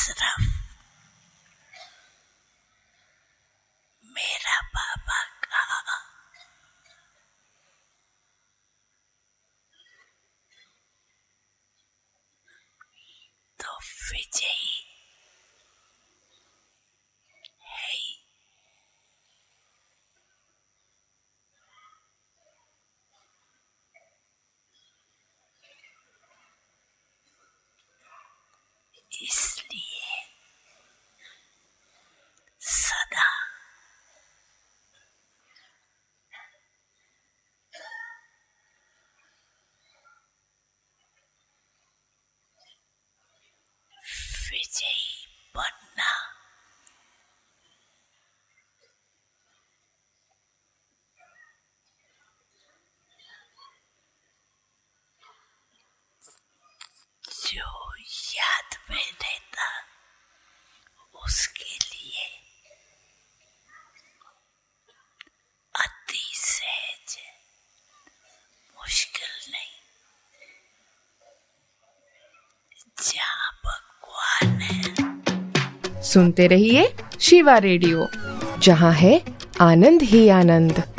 सिर्फ मेरा बाबा का तो विजयी है। इसलिए सदा विजयी बनना जो याद में रहता उसके लिए अति सहज मुश्किल नहीं। जहाँ भगवान है। सुनते रहिए शिवा रेडियो, जहाँ है आनंद ही आनंद।